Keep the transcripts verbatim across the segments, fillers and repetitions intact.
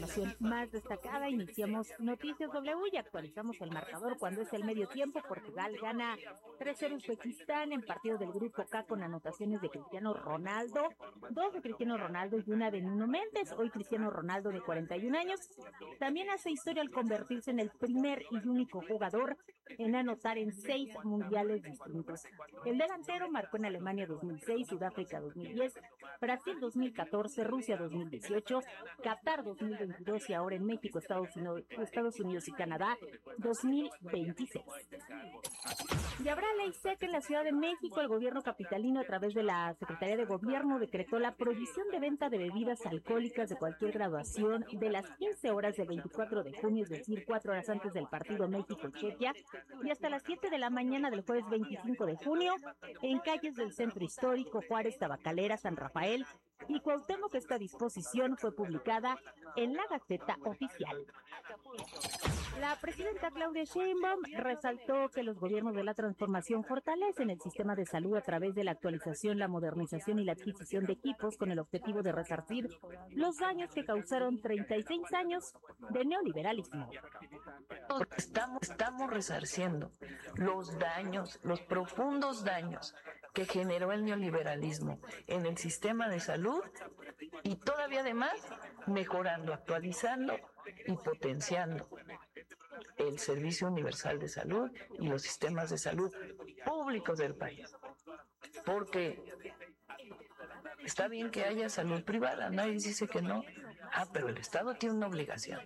información más destacada. Iniciamos Noticias W y actualizamos el marcador cuando es el medio tiempo. Portugal gana tres cero Uzbekistán en partido del Grupo K con anotaciones de Cristiano Ronaldo, dos de Cristiano Ronaldo y una de Nuno Méndez. Hoy Cristiano Ronaldo, de cuarenta y un años, también hace historia al convertirse en el primer y único jugador en anotar en seis mundiales distintos. El delantero marcó en Alemania dos mil seis, Sudáfrica dos mil diez, Brasil dos mil catorce, Rusia dos mil dieciocho, Qatar dos mil veintidós y ahora en México, Estados Unidos, Estados Unidos y Canadá dos mil veintiséis. Y habrá ley seca en la Ciudad de México. El gobierno capitalino, a través de la Secretaría de Gobierno, decretó la prohibición de venta de bebidas alcohólicas de cualquier graduación de las quince horas del veinticuatro de junio, es decir, cuatro horas antes del partido México-Chequia, y hasta las siete de la mañana del jueves veinticinco de junio, en calles del Centro Histórico, Juárez, Tabacalera, San Rafael y Cuauhtémoc. Esta disposición fue publicada en la Gaceta Oficial. La presidenta Claudia Sheinbaum resaltó que los gobiernos de la transformación fortalecen el sistema de salud a través de la actualización, la modernización y la adquisición de equipos con el objetivo de resarcir los daños que causaron treinta y seis años de neoliberalismo. Estamos, estamos resarciendo los daños, los profundos daños que generó el neoliberalismo en el sistema de salud y todavía además mejorando, actualizando y potenciando el Servicio Universal de Salud y los sistemas de salud públicos del país. Porque está bien que haya salud privada, nadie dice que no. Ah, pero el Estado tiene una obligación.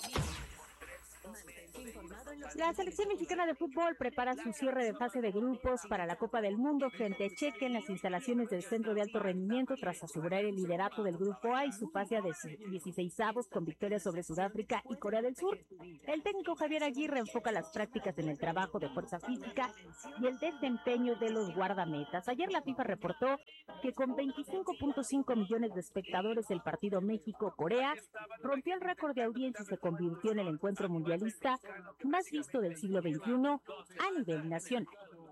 La selección mexicana de fútbol prepara su cierre de fase de grupos para la Copa del Mundo frente a Chequia en las instalaciones del Centro de Alto Rendimiento, tras asegurar el liderato del Grupo A y su fase a dieciseisavos con victorias sobre Sudáfrica y Corea del Sur. El técnico Javier Aguirre enfoca las prácticas en el trabajo de fuerza física y el desempeño de los guardametas. Ayer la FIFA reportó que con veinticinco punto cinco millones de espectadores el partido México-Corea rompió el récord de audiencia y se convirtió en el encuentro mundialista más visto del siglo veintiuno a nivel nacional.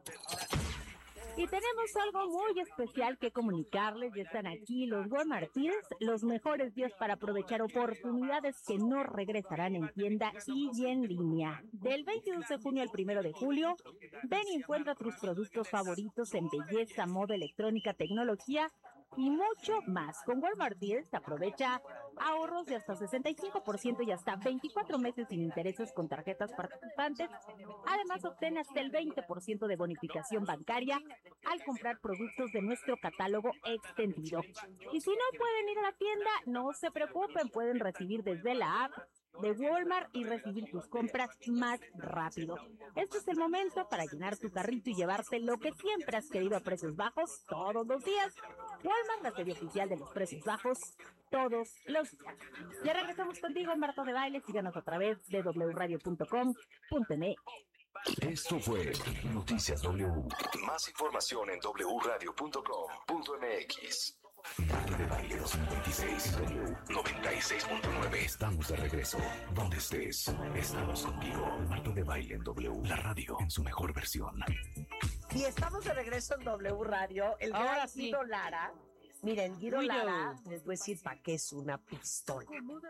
Y tenemos algo muy especial que comunicarles. Ya están aquí los Walmartines, los mejores días para aprovechar oportunidades que no regresarán en tienda y en línea. Del veintidós de junio al primero de julio, ven y encuentra tus productos favoritos en belleza, moda, electrónica, tecnología y mucho más. Con Walmart Deals aprovecha ahorros de hasta sesenta y cinco por ciento y hasta veinticuatro meses sin intereses con tarjetas participantes. Además, obtén hasta el veinte por ciento de bonificación bancaria al comprar productos de nuestro catálogo extendido. Y si no pueden ir a la tienda, no se preocupen, pueden recibir desde la app de Walmart y recibir tus compras más rápido. Este es el momento para llenar tu carrito y llevarte lo que siempre has querido a precios bajos todos los días. Walmart, la serie oficial de los precios bajos todos los días. Ya regresamos contigo, Marta de Baile. Síganos a través de doble u radio punto com punto m x. Esto fue Noticias W. Más información en doble u radio punto com punto m x. Marta de Baile dos mil veintiséis, W noventa y seis punto nueve. Estamos de regreso. Donde estés, estamos contigo. Marta de Baile en W, la radio en su mejor versión. Y estamos de regreso en W Radio. El Ahora gran sí. Guido Lara. Miren, Guido Guido. Lara, les voy a decir para qué es una pistola.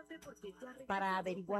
Para averiguar.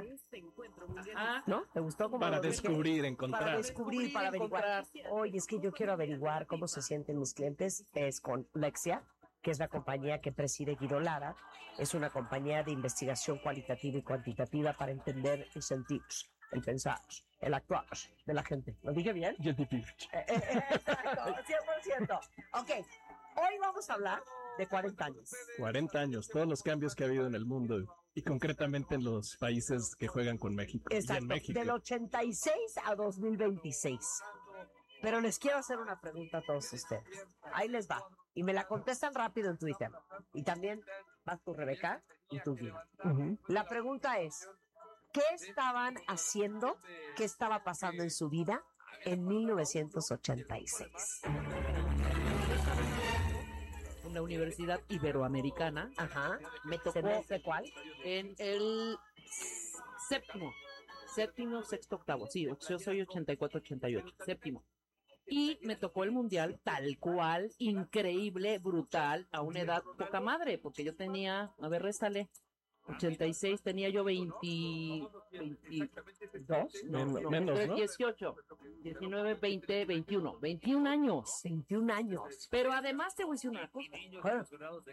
Ah, ¿No? ¿Te gustó? Como Para lo dije? descubrir, encontrar. Para descubrir, para averiguar. encontrar. Oye, es que yo quiero averiguar cómo se sienten mis clientes. Es con Lexia, que es la compañía que preside Guido Lara. Es una compañía de investigación cualitativa y cuantitativa para entender el sentir, el pensar, el actuar de la gente. ¿Lo dije bien? Y el pipí. Eh, eh, eh, Exacto, cien por ciento. Ok, hoy vamos a hablar de cuarenta años. cuarenta años, todos los cambios que ha habido en el mundo y concretamente en los países que juegan con México. Y en Exacto, México. del ochenta y seis a dos mil veintiséis. Pero les quiero hacer una pregunta a todos ustedes. Ahí les va. Y me la contestan rápido en Twitter. Y también vas tú, Rebeca, y tú, Guido. Ujú. La pregunta es, ¿qué estaban haciendo? ¿Qué estaba pasando en su vida en mil novecientos ochenta y seis? una universidad iberoamericana. Ajá. Me tocó ¿Se me hace cuál? en el séptimo, séptimo, sexto, octavo. Sí, yo soy ochenta y cuatro, ochenta y ocho, séptimo. Y me tocó el mundial tal cual, increíble, brutal, a una edad poca madre, porque yo tenía, a ver, réstale, ochenta y seis tenía yo veinte, veintidós, no, Men- no, menos, entonces ¿no? dieciocho, diecinueve, veinte, veintiuno, veintiún años. veintiún años. Pero además te voy a decir una cosa. Bueno,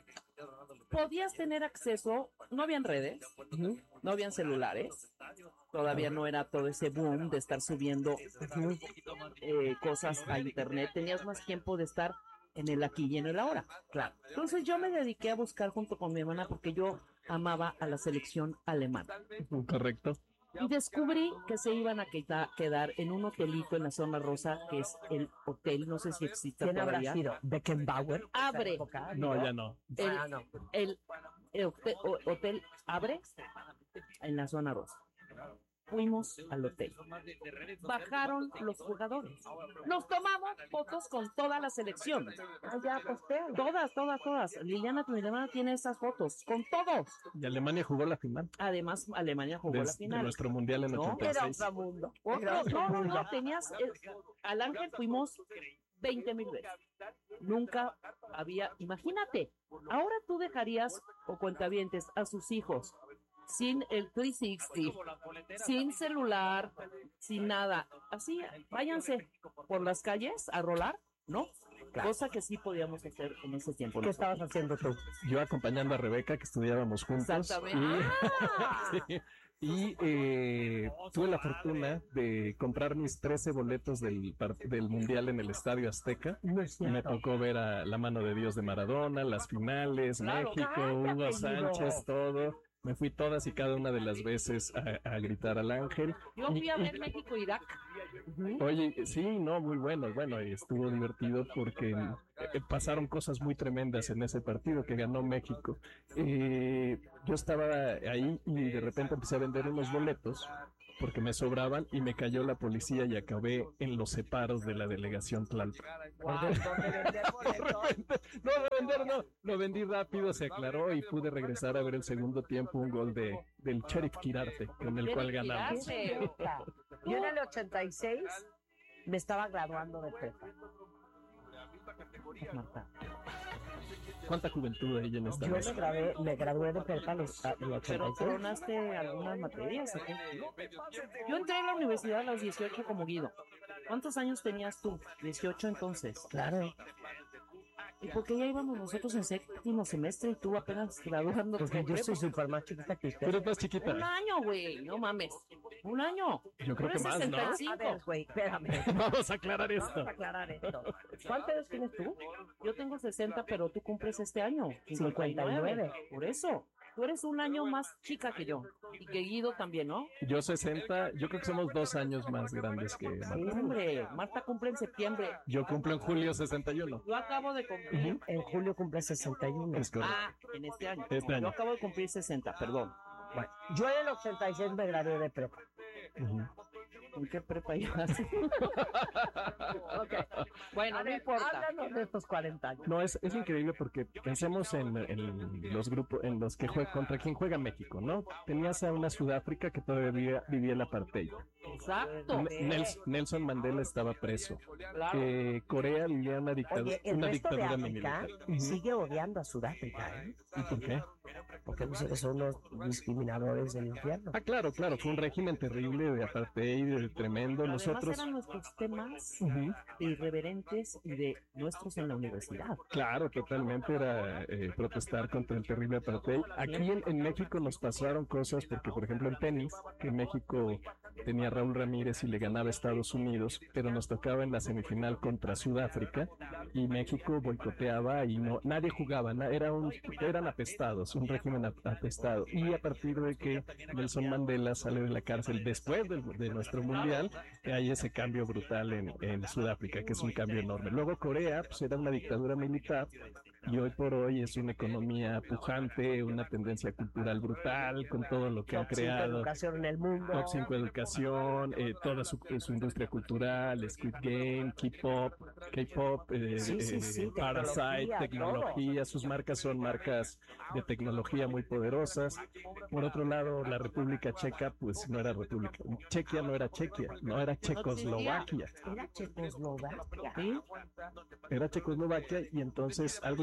Podías tener acceso, no habían redes, no habían celulares, todavía no era todo ese boom de estar subiendo eh, cosas a internet, tenías más tiempo de estar en el aquí y en el ahora. Claro. Entonces yo me dediqué a buscar junto con mi hermana porque yo amaba a la selección alemana. Correcto. Y descubrí que se iban a queda- quedar en un hotelito en la zona rosa, que es el hotel, no sé si existe ¿quién habrá todavía. sido? Beckenbauer. Abre. Esa época, No, ya no. El, Ah, no. el, el hotel, o- hotel abre en la zona rosa. Fuimos al hotel. Bajaron los jugadores. Nos tomamos fotos con toda la selección. Ah, ya, postean. Todas, todas, todas. Liliana, tu hermana, tiene esas fotos. Con todos. Y Alemania jugó la final. Además, Alemania jugó de, la de final. nuestro mundial en ¿No? ochenta y Era seis. otro mundo. Otro- Era otro no, no, mundo. no, tenías, eh, al Ángel fuimos veinte mil veces. Nunca había, imagínate, ahora tú dejarías, o cuentavientes, a sus hijos sin el trescientos sesenta, sin celular, sin nada. Así, váyanse por las calles a rolar, ¿no? Cosa que sí podíamos hacer en ese tiempo. ¿Qué nosotros. estabas haciendo tú? Yo acompañando a Rebeca, que estudiábamos juntos. Exactamente. Y, sí, y, eh, tuve la fortuna de comprar mis trece boletos del, par- del Mundial en el Estadio Azteca. No es Me cierto. tocó ver a la mano de Dios de Maradona, las finales, Claro. México, Cállate, Hugo Sánchez, Guido. todo. Me fui todas y cada una de las veces a, a gritar al ángel. Yo fui a ver México-Irak. Oye, sí, no, muy bueno, bueno, y estuvo divertido porque eh, pasaron cosas muy tremendas en ese partido que ganó México. Eh, yo estaba ahí y de repente empecé a vender unos boletos porque me sobraban y me cayó la policía y acabé en los separos de la delegación Tlalpan. ¿Dónde vender boletos? No, de vender no, lo vendí rápido, se aclaró y pude regresar a ver el segundo tiempo, un gol de, del Sheriff Quirarte, con el cual Sheriff ganamos. Quirarte. Yo en el ochenta y seis me estaba graduando de prepa. Marta. ¿Cuánta juventud hay en esta Yo me mesa? gradué, me gradué de prepa en los- en el Pero ochenta y seis. coronaste algunas materias. ¿O qué? Yo entré a la universidad a los dieciocho como Guido. ¿Cuántos años tenías tú? dieciocho entonces. Claro, ¿Y por qué ya íbamos nosotros en séptimo semestre y tú apenas graduando? porque yo soy súper más chiquita que Tú usted. eres más chiquita. Un año, güey, no mames. Un año. Yo creo Tú que eres más, ¿no? sesenta y A cinco. ver, güey, espérame. Vamos a aclarar Vamos esto. a aclarar esto. ¿Cuántos años tienes tú? Yo tengo sesenta, pero tú cumples este año. cincuenta y nueve. Por eso. Tú eres un año más chica que yo. Y que Guido también, ¿no? Yo sesenta, yo creo que somos dos años más grandes que Marta. Sí, hombre. Marta cumple en septiembre. Yo cumplo en julio sesenta y uno. Yo acabo de cumplir. En julio cumple sesenta y uno. Es correcto. Ah, en este año. Este Yo año. acabo de cumplir sesenta, perdón. Bueno, yo en el ochenta y seis me gradué de prepa. Ujú. ¿En qué prepa ibas? Ok. Bueno, A no ver, importa. háblanos de estos cuarenta años. No, es, es increíble porque pensemos en, en los grupos, en los que juega, contra quien juega México, ¿no? Tenías a una Sudáfrica que todavía vivía, vivía el apartheid. Exacto. N- Nels- Nelson Mandela estaba preso. Claro. Eh, Corea vivía una, dictadu- Oye, el una resto de dictadura África militar. Ujú. sigue odiando a Sudáfrica, ¿eh? ¿Y por qué? Porque dicen que son los discriminadores del infierno. Ah, claro, claro, fue un régimen terrible de apartheid, de tremendo. Además Nosotros, eran nuestros temas Ujú. irreverentes y de nuestros en la universidad. Claro, totalmente era eh, protestar contra el terrible apartheid. Aquí en, en México nos pasaron cosas porque, por ejemplo, en tenis, que México tenía a Raúl Ramírez y le ganaba a Estados Unidos, pero nos tocaba en la semifinal contra Sudáfrica y México boicoteaba y no nadie jugaba, na- era un, eran apestados, un régimen ap- apestado. Y a partir de que Nelson Mandela sale de la cárcel después del- de, nuestro mundial, hay ese cambio brutal en, en Sudáfrica, que es un cambio enorme. Luego Corea, pues era una dictadura militar y hoy por hoy es una economía pujante, una tendencia cultural brutal, con todo lo que han Top cinco creado. educación en el mundo. Top cinco Educación, eh, toda su, su industria cultural, Squid Game, K-pop, K-pop, eh, Sí, sí, eh, sí, Parasite, tecnología, tecnología, sus marcas son marcas de tecnología muy poderosas. Por otro lado, la República Checa, pues no era República, Chequia no era Chequia, no era Checoslovaquia, Era Checoslovaquia. ¿Sí? era Checoslovaquia y entonces algo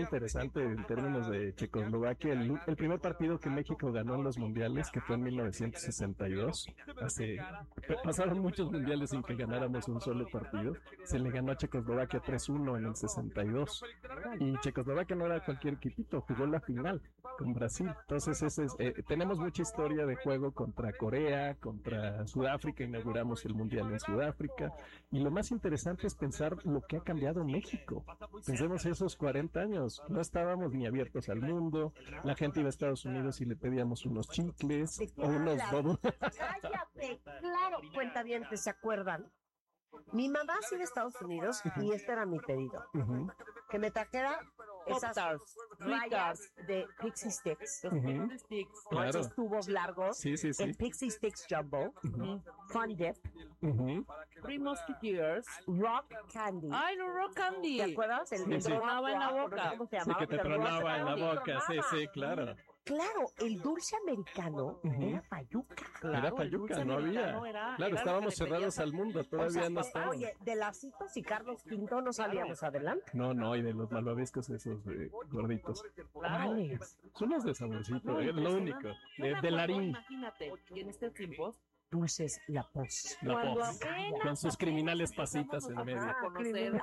interesante en términos de Checoslovaquia. El, el primer partido que México ganó en los mundiales, que fue en mil novecientos sesenta y dos, hace, pasaron muchos mundiales sin que ganáramos un solo partido. Se le ganó a Checoslovaquia tres uno en el sesenta y dos. Y Checoslovaquia no era cualquier equipito, jugó la final con Brasil. Entonces, ese es, eh, tenemos mucha historia de juego contra Corea, contra Sudáfrica, inauguramos el mundial en Sudáfrica. Y lo más interesante es pensar lo que ha cambiado México. Pensemos esos cuarenta años, no estábamos ni abiertos al mundo, la gente iba a Estados Unidos y le pedíamos unos chicles o unos bobos. Cállate, claro, cuentavientes, ¿se acuerdan? Mi mamá se iba a Estados Unidos y este era mi pedido. Uh-huh. Que me trajera esas Pop-Tarts, rayas de Pixie Sticks, los Ujú. Pixie Sticks. con Claro. esos tubos largos, Sí, sí, sí. el Pixie Sticks Jumbo, Ujú. Fun Dip, Ujú. Three Musketeers. Rock Candy. Ay, no, Rock Candy. ¿Te acuerdas? El Sí, que sí. tronaba en la boca. ¿Cómo se Sí, llamaba? que te El tronaba en la Rock boca, sí, Candy. sí, claro. Claro, el dulce americano Ujú. era payuca. Claro, Era el payuca, dulce no había. americano era- Claro, era lo estábamos que le cerrados pedías al mundo, O todavía sea, no estábamos. oye, de Lacitos y Carlos Quinto no salíamos adelante. No, no, y de los malvaviscos esos eh, gorditos. Claro. Son los de saborcito, No, es lo impresionante. único. Yo De, me de acuerdo, Larín, Imagínate, que en este tiempo, Dulces La Pos. la cuando voz, apenas- con sus criminales empezamos pasitas en a- medio. a conocer.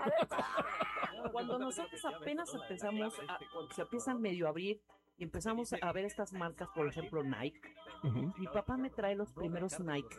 Cuando nosotros apenas empezamos, a, cuando se empieza a medio abrir y empezamos a ver estas marcas, por ejemplo Nike, Ujú. mi papá me trae los primeros Nike,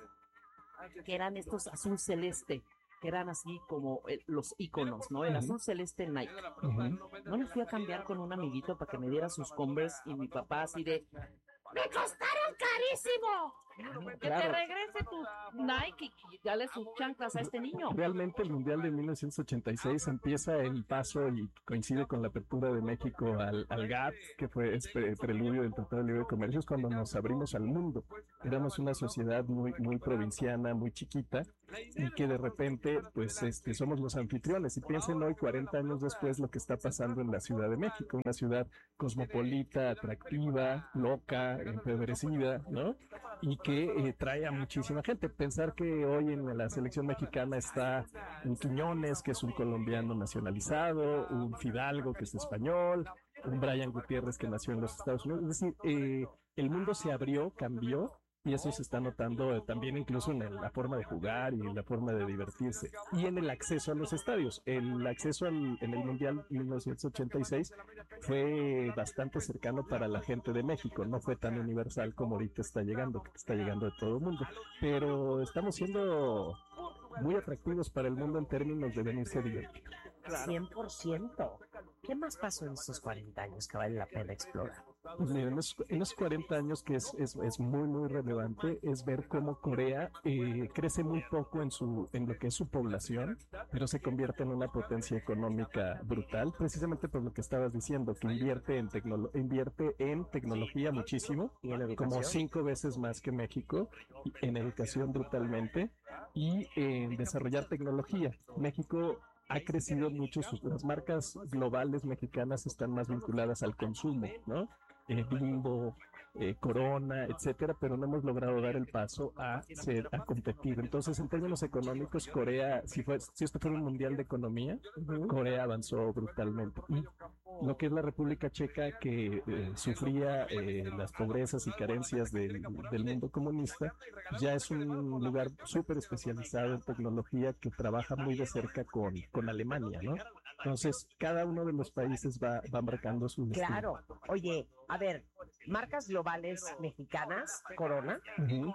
que eran estos azul celeste, que eran así como eh, los iconos, ¿no? El Ujú. azul celeste Nike. Ujú. No me fui a cambiar con un amiguito para que me diera sus Converse y mi papá así de ¡me costaron carísimo! Que Claro. te regrese tu Nike y dale sus chanclas a este niño. Realmente el Mundial de mil novecientos ochenta y seis empieza el paso y coincide con la apertura de México al, al G A T T, que fue es pre- preludio del Tratado de Libre Comercio, es cuando nos abrimos al mundo. Éramos una sociedad muy, muy provinciana, muy chiquita, y que de repente, pues, este, somos los anfitriones. Y piensen hoy, cuarenta años después, lo que está pasando en la Ciudad de México, una ciudad cosmopolita, atractiva, loca, empobrecida, ¿no? Y que eh, trae a muchísima gente. Pensar que hoy en la selección mexicana está un Quiñones, que es un colombiano nacionalizado, un Fidalgo, que es español, un Brian Gutiérrez, que nació en los Estados Unidos. Es decir, eh, el mundo se abrió, cambió, y eso se está notando eh, también incluso en el- la forma de jugar y en la forma de divertirse. Y en el acceso a los estadios. El acceso al- en el Mundial mil novecientos ochenta y seis fue bastante cercano para la gente de México. No fue tan universal como ahorita está llegando, que está llegando de todo el mundo. Pero estamos siendo muy atractivos para el mundo en términos de venirse a divertir. cien por ciento. ¿Qué más pasó en estos cuarenta años que vale la pena explorar? Pues mira, en esos, en esos cuarenta años que es, es, es muy, muy relevante es ver cómo Corea eh, crece muy poco en, su, en lo que es su población, pero se convierte en una potencia económica brutal, precisamente por lo que estabas diciendo, que invierte en, tecnolo- invierte en tecnología muchísimo, ¿Y en educación? como cinco veces más que México, y en educación brutalmente, y en desarrollar tecnología. México ha crecido mucho, sus, las marcas globales mexicanas están más vinculadas al consumo, ¿no? Eh, Bimbo, eh, Corona, etcétera, pero no hemos logrado dar el paso a ser, a competir. Entonces, en términos económicos, Corea, si fue, si esto fuera un mundial de economía, Corea avanzó brutalmente. Y lo que es la República Checa, que eh, sufría eh, las pobrezas y carencias del, del mundo comunista, ya es un lugar súper especializado en tecnología que trabaja muy de cerca con, con Alemania, ¿no? Entonces, cada uno de los países va, va marcando su destino. Claro. Oye, a ver, marcas globales mexicanas, Corona, Ujú.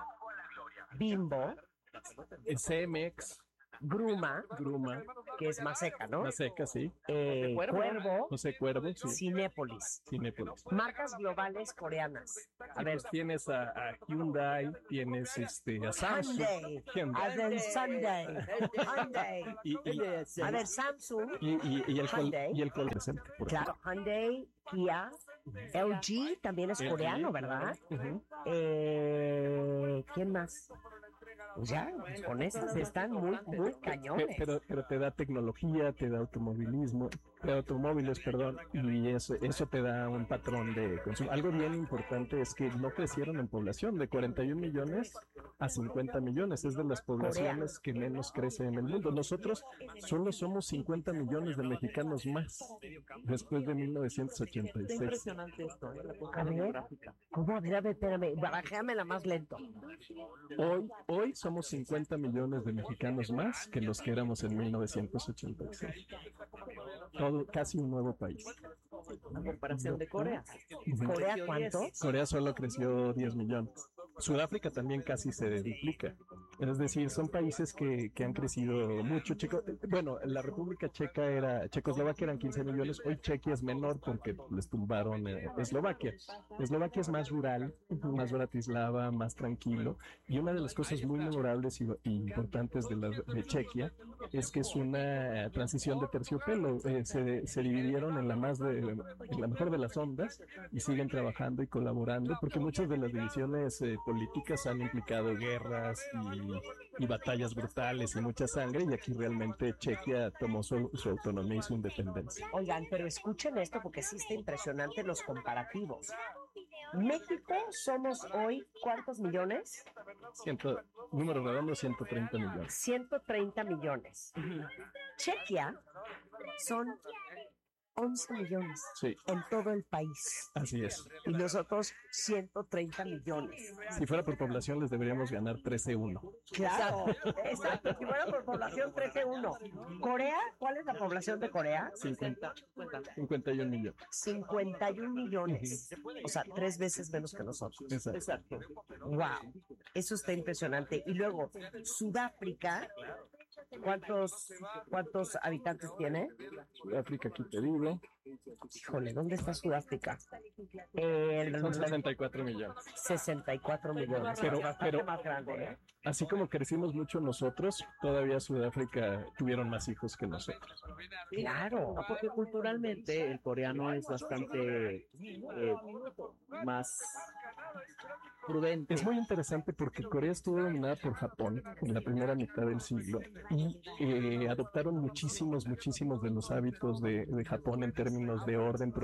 Bimbo, El C M X, Gruma, Gruma, que es más seca, ¿no? La Seca, sí. Eh, Cuervo. Cuervo, José Cuervo, sí. Cinépolis. Cinépolis. Marcas globales coreanas. A Y ver, pues tienes a, a Hyundai, tienes este, a Samsung. Hyundai. Hyundai. A ver, Sunday. Hyundai. Y, y, A ver, Samsung. y, y, y el col, Hyundai. y el col presente. por Claro, Hyundai, Kia, L G también es L G, coreano, ¿verdad? Ujú. Eh, ¿Quién más? Pues ya, con esas están muy, muy Pe- cañones. Pero, pero te da tecnología, te da automovilismo. de automóviles, perdón, y eso, eso te da un patrón de consumo. Algo bien importante es que no crecieron en población, de cuarenta y un millones a cincuenta millones, es de las poblaciones que menos crece en el mundo. Nosotros solo somos cincuenta millones de mexicanos más después de mil novecientos ochenta y Está seis. impresionante esto, ¿eh? La A cuestión ver, demográfica. ¿cómo? A ver, a ver, espérame, barajéamela más lento. Hoy, hoy somos cincuenta millones de mexicanos más que los que éramos en mil novecientos ochenta y seis. Todo, casi un nuevo país. A comparación de Corea. ¿Corea Creció cuánto? diez. Corea solo creció diez millones. Sudáfrica también casi se duplica. Es decir, son países que, que han crecido mucho. Checo, bueno, la República Checa era, Checoslovaquia eran quince millones, hoy Chequia es menor porque les tumbaron eh, Eslovaquia. Eslovaquia es más rural, más bratislava, más tranquilo. Y una de las cosas muy memorables y, y importantes de, la, de Chequia es que es una transición de terciopelo. Eh, se, se dividieron en la más de, en la mejor de las ondas y siguen trabajando y colaborando porque muchas de las divisiones eh, políticas han implicado guerras y, y batallas brutales y mucha sangre, y aquí realmente Chequia tomó su, su autonomía y su independencia. Oigan, pero escuchen esto porque sí está impresionante los comparativos. México somos hoy, ¿cuántos millones? Ciento, número redondo, ciento treinta millones. ciento treinta millones. Chequia son once millones Sí, en todo el país. así es. Y nosotros ciento treinta millones. Si fuera por población les deberíamos ganar trece uno. Claro, exacto. Si fuera por población, trece uno. ¿Corea? ¿Cuál es la población de Corea? cincuenta, cincuenta. cincuenta y un millones. cincuenta y un millones. O sea, tres veces menos que nosotros. Exacto. Exacto. Wow, eso está impresionante. Y luego, Sudáfrica, ¿cuántos, cuántos habitantes tiene? Sudáfrica, aquí te digo, Híjole, ¿dónde está Sudáfrica? El son sesenta y cuatro millones. sesenta y cuatro millones. Pero- bastante pero- más grande, ¿eh? Así como crecimos mucho nosotros, todavía Sudáfrica tuvieron más hijos que nosotros. Claro. Ah, porque culturalmente el coreano es bastante eh, más prudente. Es muy interesante porque Corea estuvo dominada por Japón en la primera mitad del siglo y eh, adoptaron muchísimos, muchísimos de los hábitos de, de Japón en términos de orden,